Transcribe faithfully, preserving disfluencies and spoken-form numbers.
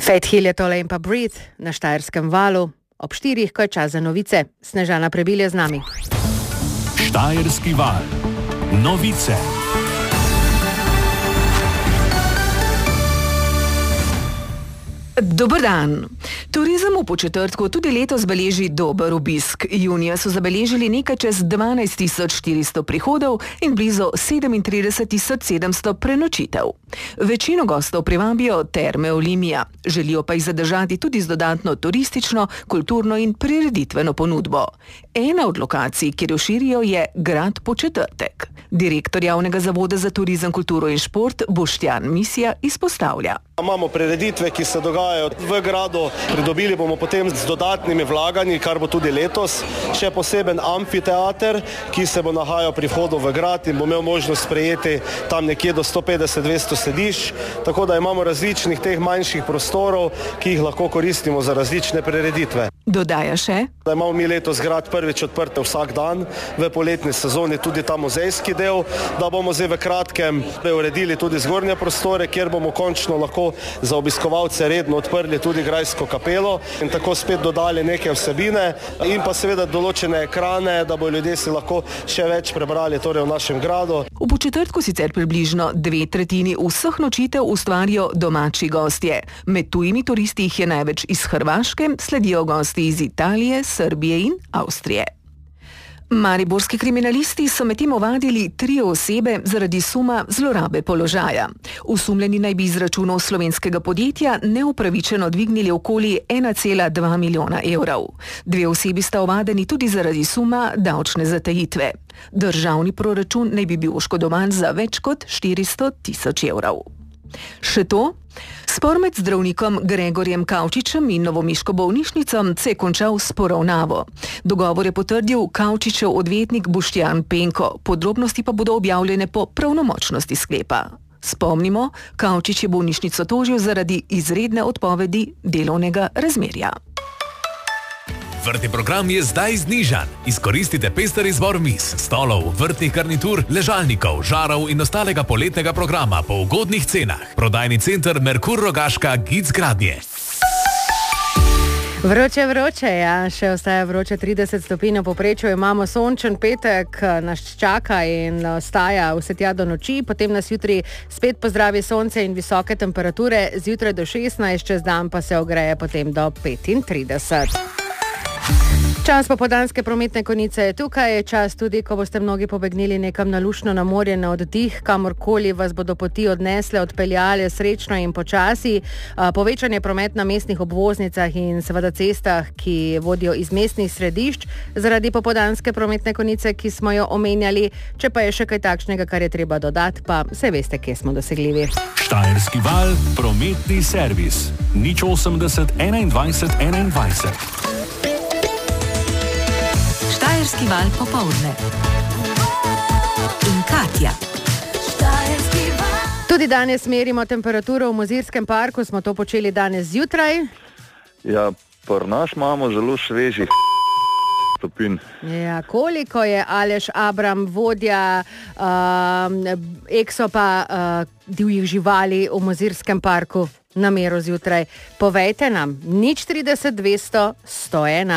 Faith Hill je tole in pa Breathe na Štajerskem valu. Ob štirih, ko je čas za novice. Snežana Prebil je z nami. Štajerski val. Novice. Dober dan. Turizem v Podčetrtku tudi letos beleži dober obisk. Junija so zabeležili nekaj čez dvanajst tisoč štiristo prihodov in blizu sedemintrideset tisoč sedemsto prenočitev. Večino gostov privabijo Terme Olimia, želijo pa jih zadržati tudi z dodatno turistično, kulturno in prireditveno ponudbo. Ena od lokacij, kjer jo širijo, je grad Podčetrtek. Direktor Javnega zavoda za turizem, kulturo in šport Boštjan Misja izpostavlja. Imamo prireditve, ki se dogajajo v gradu, pridobili bomo potem z dodatnimi vlaganji, kar bo tudi letos, še poseben amfiteater, ki se bo nahajal pri vhodu v grad in bo imel možnost sprejeti tam nekje do sto petdeset do dvesto sedišč, tako da imamo različnih teh manjših prostorov, ki jih lahko koristimo za različne prireditve. Dodaja še, da imamo mi letos grad prvič odprte vsak dan, v poletni sezoni tudi ta muzejski del, da bomo zdaj v kratkem uredili tudi zgornje prostore, kjer bomo končno lahko za obiskovalce redno odprli tudi grajsko kapelo in tako spet dodali neke vsebine in pa seveda določene ekrane, da bo ljudje si lahko še več prebrali torej v našem gradu. V Podčetrtku sicer približno dve tretjini vseh nočitev ustvarijo domači gostje. Med tujimi turisti jih je največ iz Hrvaške, sledijo gosti iz Italije, Srbije in Avstrije. Mariborski kriminalisti so medtem ovadili tri osebe zaradi suma zlorabe položaja. Osumljeni naj bi iz računov slovenskega podjetja neupravičeno dvignili okoli ena cela dva milijona evrov. Dve osebi sta ovadeni tudi zaradi suma davčne zatajitve. Državni proračun naj bi bil oškodovan za več kot štiristo tisoč evrov. Še to? Spor med zdravnikom Gregorjem Kavčičem in novomeško bolnišnico se je končal s poravnavo. Dogovor je potrdil Kavčičev odvetnik Boštjan Penko, podrobnosti pa bodo objavljene po pravnomočnosti sklepa. Spomnimo, Kavčič je bolnišnico tožil zaradi izredne odpovedi delovnega razmerja. Vrtni program je zdaj znižan. Izkoristite pester izbor miz, stolov, vrtnih garnitur, ležalnikov, žarov in ostalega poletnega programa po ugodnih cenah. Prodajni center Merkur Rogaška Gic Gradnje. Vroče, vroče, ja, še ostaja vroče trideset stopinj v povprečju, imamo sončen petek, nas čaka in ostaja vse tja do noči, potem nas jutri spet pozdravi sonce in visoke temperature, zjutraj do šestnajst, čez dan pa se ogreje potem do petintrideset. Čas popoldanske prometne konice je tukaj, je čas tudi, ko boste mnogi pobegnili nekam na lušno na morje, na oddih, kamorkoli vas bodo poti odnesle, odpeljale srečno in počasi. Povečanje promet na mestnih obvoznicah in seveda cestah, ki vodijo iz mestnih središč, zaradi popoldanske prometne konice, ki smo jo omenjali. Če pa je še kaj takšnega, kar je treba dodati, pa se veste, kje smo dosegljivi. Štajerski val, prometni servis. nič osemdeset enaindvajset enaindvajset. Štajerski val popoldne. In Katja. Tudi danes merimo temperaturo v Mozirskem parku, smo to počeli danes zjutraj. Ja, pri nas imamo zelo svežih stopinj. Ja, koliko je Aleš Abram, vodja uh, Eksopa uh, divjih živali v Mozirskem parku, nameril zjutraj? Povejte nam, nič trideset dvesto sto ena.